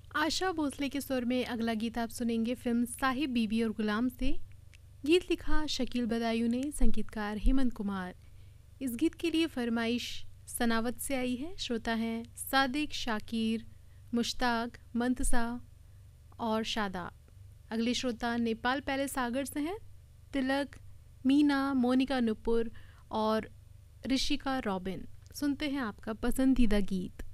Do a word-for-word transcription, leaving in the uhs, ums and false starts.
आशा भोसले के स्वर में अगला गीत आप सुनेंगे फिल्म साहिब बीबी और गुलाम से। गीत लिखा शकील बदायूं ने, संगीतकार हेमंत कुमार। इस गीत के लिए फरमाइश सनावत से आई है। श्रोता हैं सादिक, शाकिर, मुश्ताक, मंतसा और शादाब। अगले श्रोता नेपाल पैलेस सागर से हैं। तिलक, मीना, मोनिका नुपुर और ऋषिका रॉबिन। सुनते हैं आपका पसंदीदा गीत।